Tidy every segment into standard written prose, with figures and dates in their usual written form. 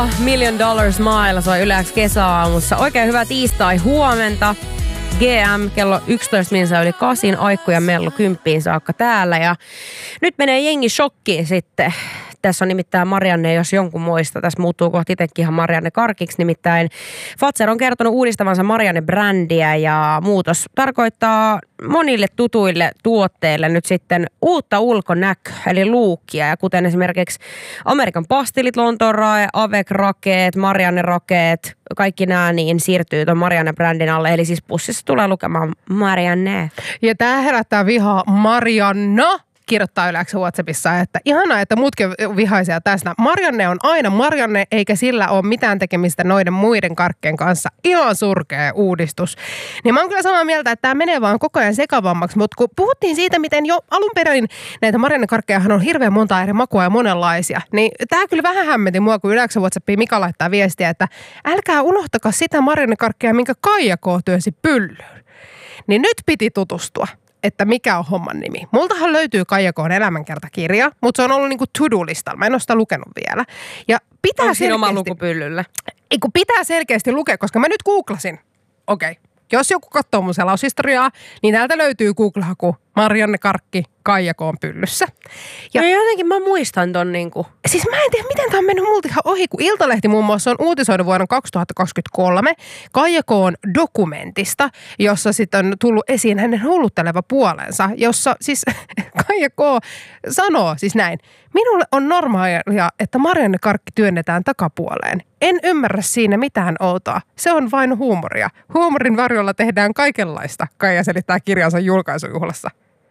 Million Dollar Smile soi Yleäks kesäaamussa. Oikein hyvää tiistai huomenta. GM kello 11 minsa yli 8, Aikku ja Mellu 10 saakka täällä. Ja nyt menee jengi shokkiin sitten. Tässä on nimittäin Marianne, jos jonkun muista. Tässä muuttuu kohta itsekin ihan Marianne Karkiksi. Nimittäin Fazer on kertonut uudistavansa Marianne-brändiä ja muutos tarkoittaa monille tutuille tuotteille nyt sitten uutta ulkonäköä, eli lookia. Ja kuten esimerkiksi Amerikan pastillit, Lontoon Rae, Avec-rakeet, Marianne-rakeet, kaikki nämä niin siirtyy tuon Marianne-brändin alle. Eli siis pussissa tulee lukemaan Marianne. Ja tämä herättää vihaa Marianna. Kirjoittaa Yleäksi WhatsAppissa, että ihanaa, että muutkin vihaisia tästä. Marianne on aina Marianne, eikä sillä ole mitään tekemistä noiden muiden karkkeen kanssa. Ihan surkea uudistus. Niin mä oon kyllä samaa mieltä, että tämä menee vaan koko ajan sekavammaksi, mutta kun puhuttiin siitä, miten jo alun perin näitä Marianne-karkkejahan on hirveän monta eri makua ja monenlaisia, niin tämä kyllä vähän hämmeti mua, kun Yleäksi WhatsAppiin Mika laittaa viestiä, että älkää unohtakaa sitä Marianne-karkkeja, minkä Kaija K. työnsi pyllyyn. Niin nyt piti tutustua, että mikä on homman nimi. Multahan löytyy Kaija K:n elämänkertakirja, mutta se on ollut niinku to-do-listalla. Mä en ole sitä lukenut vielä. Ja pitää onko siinä oma lukupyllyllä? Ei, kun pitää selkeästi lukea, koska mä nyt googlasin. Okei. Jos joku katsoo mun selaushistoriaa, niin täältä löytyy Google-haku Marianne Karkki Kaija K:n pyllyssä. Ja jotenkin mä muistan ton niinku. Siis mä en tiedä, miten tää on mennyt multa ihan ohi, kun Iltalehti muun muassa on uutisoinut vuoden 2023 Kaija K:n dokumentista, jossa sitten on tullut esiin hänen hullutteleva puolensa, jossa siis Kaija K. sanoo siis näin. Minulle on normaalia, että Marianne Karkki työnnetään takapuoleen. En ymmärrä siinä mitään outoa. Se on vain huumoria. Huumorin varjolla tehdään kaikenlaista, Kaija selittää kirjansa julkaisujuhlassa.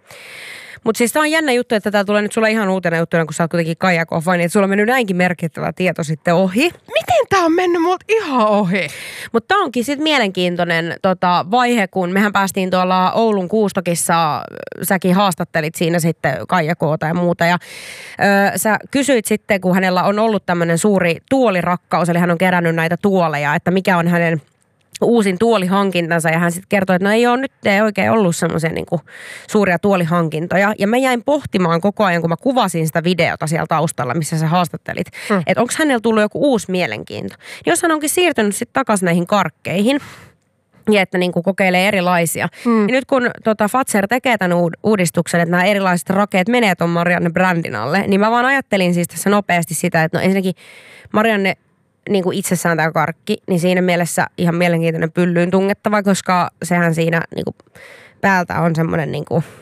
Mutta siis tää on jännä juttu, että tää tulee nyt sulle ihan uutena juttuna, kun sä oot kuitenkin Kaija K-fani, että sulla on mennyt näinkin merkittävä tieto sitten ohi. Miten tää on mennyt multa ihan ohi? Mutta tää onkin sitten mielenkiintoinen vaihe, kun mehän päästiin tuolla Oulun Kuustokissa, säkin haastattelit siinä sitten Kaija K:ta ja muuta. Ja sä kysyit sitten, kun hänellä on ollut tämmöinen suuri tuolirakkaus, eli hän on kerännyt näitä tuoleja, että mikä on hänen uusin tuolihankintansa, ja hän sitten kertoi, että no ei oikein ollut semmoisia niinku suuria tuolihankintoja. Ja mä jäin pohtimaan koko ajan, kun mä kuvasin sitä videota siellä taustalla, missä sä haastattelit, että onko hänellä tullut joku uusi mielenkiinto. Jos hän onkin siirtynyt sitten takaisin näihin karkkeihin, ja että niinku kokeilee erilaisia. Ja nyt kun Fazer tekee tämän uudistuksen, että nämä erilaiset rakeet menee ton Marianne-brändin alle, niin mä vaan ajattelin siis tässä nopeasti sitä, että no ensinnäkin Marianne niin kuin itsessään tämä karkki, niin siinä mielessä ihan mielenkiintoinen pyllyyn tungettava, koska sehän siinä niin kuin päältä on semmoinen niin kuin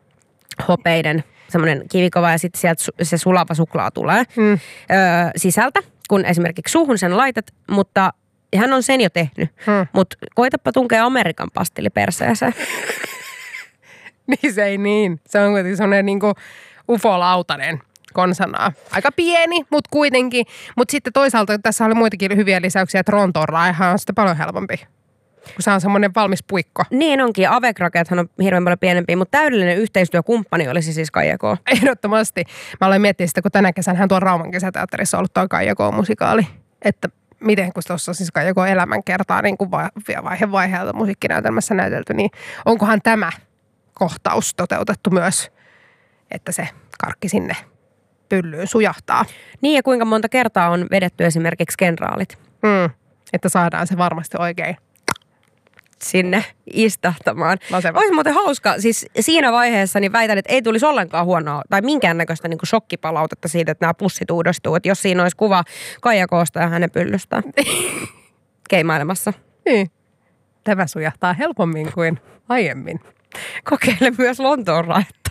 hopeiden semmoinen kivikova ja sitten sieltä se sulava suklaa tulee sisältä, kun esimerkiksi suuhun sen laitat, mutta hän on sen jo tehnyt, mutta koitapa tunkea Amerikan pastilli perseeseen. Niin se ei niin. Se on kuitenkin semmoinen niin kuin ufolautanen konsanaa. Aika pieni, mutta kuitenkin. Mutta sitten toisaalta tässä oli muitakin hyviä lisäyksiä, että Lontoon Raehan on sitten paljon helpompi, kun se on semmoinen valmis puikko. Niin onkin. Avec-rakeethan on hirveän paljon pienempiä, mutta täydellinen yhteistyökumppani olisi siis Kaija K. Ehdottomasti. Mä aloin miettiä sitä, kun tänä kesänä tuon Rauman kesäteatterissa on ollut tuo Kaija K-musikaali. Että miten, kun tuossa on siis Kaija K elämänkertaa niin kuin vaiheelta musiikkinäytelmässä näytelty, niin onkohan tämä kohtaus toteutettu myös, että se karkki sinne pyllyyn sujahtaa. Niin, ja kuinka monta kertaa on vedetty esimerkiksi kenraalit. Että saadaan se varmasti oikein sinne istahtamaan. Laseva. Olisi muuten hauska. Siis siinä vaiheessa niin väitän, että ei tulisi ollenkaan huonoa tai minkäännäköistä niin kuin shokkipalautetta siitä, että nämä pussit uudistuu. Että jos siinä olisi kuva Kaija K:sta ja hänen pyllystään keimailemassa. Niin. Tämä sujahtaa helpommin kuin aiemmin. Kokeile myös Lontoon Raetta.